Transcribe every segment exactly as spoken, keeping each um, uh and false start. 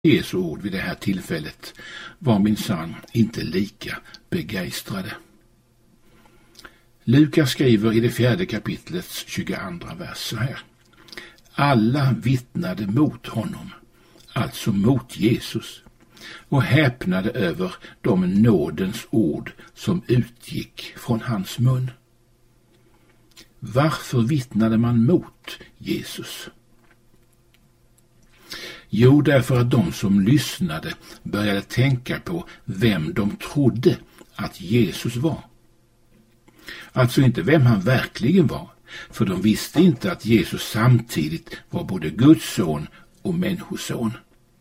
Jesu ord vid det här tillfället var minsann inte lika begeistrade. Lukas skriver i det fjärde kapitlets tjugoandra vers så här: alla vittnade mot honom, alltså mot Jesus, och häpnade över de nådens ord som utgick från hans mun. Varför vittnade man mot Jesus? Jo, därför att de som lyssnade började tänka på vem de trodde att Jesus var. Alltså inte vem han verkligen var, för de visste inte att Jesus samtidigt var både Guds son och människoson.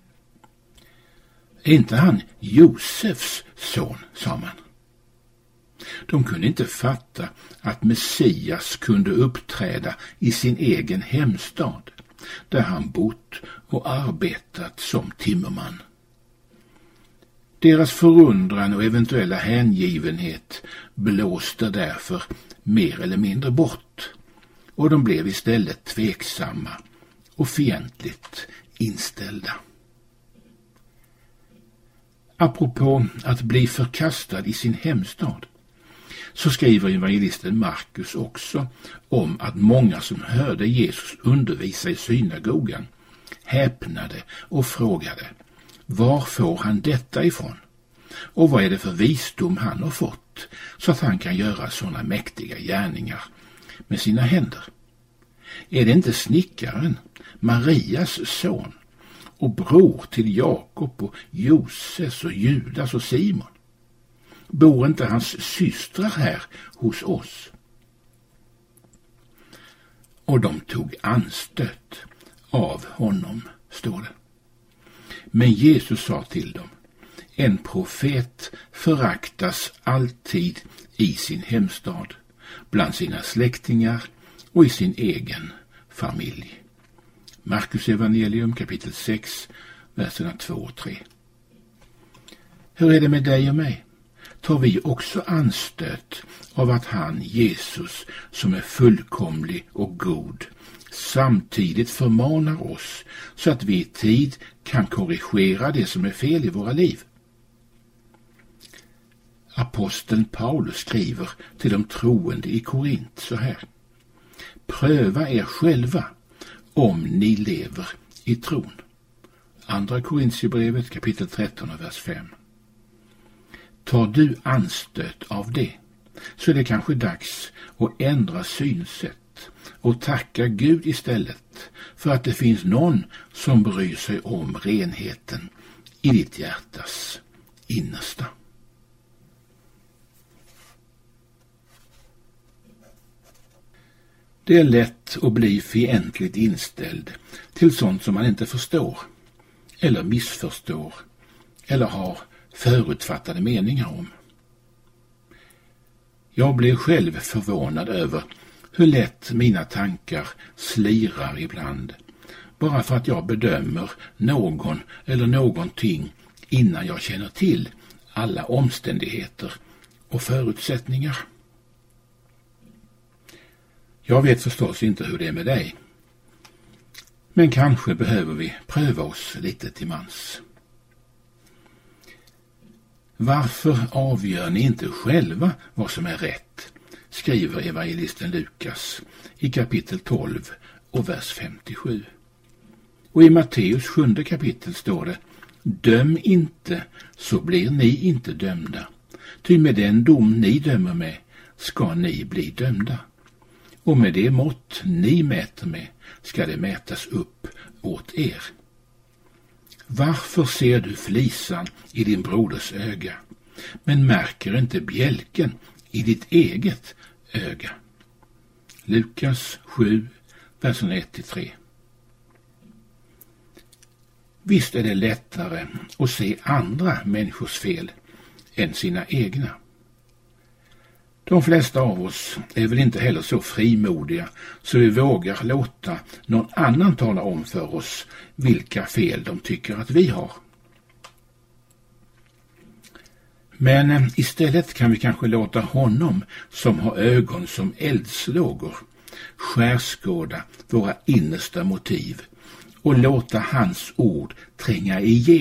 Är inte han Josefs son, sa man. De kunde inte fatta att Messias kunde uppträda i sin egen hemstad, där han bott och arbetat som timmerman. Deras förundran och eventuella hängivenhet blåste därför mer eller mindre bort, och de blev istället tveksamma och fientligt inställda. Apropå att bli förkastad i sin hemstad, så skriver evangelisten Markus också om att många som hörde Jesus undervisa i synagogan häpnade och frågade: var får han detta ifrån? Och vad är det för visdom han har fått så att han kan göra sådana mäktiga gärningar med sina händer? Är det inte snickaren, Marias son, och bror till Jakob och Joses och Judas och Simon? Bor inte hans systrar här hos oss? Och de tog anstöt av honom, står det. Men Jesus sa till dem: en profet föraktas alltid i sin hemstad, bland sina släktingar och i sin egen familj. Markus evangelium kapitel sex, verserna två och tre. Hur är det med dig och mig? Tar vi också anstöt av att han, Jesus, som är fullkomlig och god, samtidigt förmanar oss så att vi i tid kan korrigera det som är fel i våra liv? Aposteln Paulus skriver till de troende i Korint så här: pröva er själva om ni lever i tron. Andra Korintierbrevet kapitel tretton och vers fem. Tar du anstöt av det, så är det kanske dags att ändra synsätt och tacka Gud istället för att det finns någon som bryr sig om renheten i ditt hjärtas innersta. Det är lätt att bli fientligt inställd till sånt som man inte förstår, eller missförstår, eller har förutfattade meningar om. Jag blir själv förvånad över hur lätt mina tankar slirar ibland, bara för att jag bedömer någon eller någonting innan jag känner till alla omständigheter och förutsättningar. Jag vet förstås inte hur det är med dig, men kanske behöver vi pröva oss lite till mans. Varför avgör ni inte själva vad som är rätt? Skriver evangelisten Lukas i kapitel tolv och vers femtiosju. Och i Matteus sjunde kapitel står det: döm inte, så blir ni inte dömda. Ty med den dom ni dömer med ska ni bli dömda. Och med det mått ni mäter med ska det mätas upp åt er. Varför ser du flisan i din broders öga, men märker inte bjälken i ditt eget öga? Lukas sju, versen ett till tre. Visst är det lättare att se andra människors fel än sina egna. De flesta av oss är väl inte heller så frimodiga så vi vågar låta någon annan tala om för oss vilka fel de tycker att vi har. Men istället kan vi kanske låta honom som har ögon som eldslågor skärskåda våra innersta motiv och låta hans ord tränga igenom.